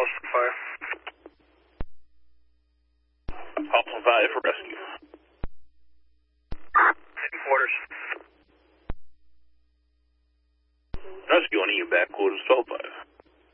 Austin 5 for rescue. Quarters. Rescue on you back quarters 12-5.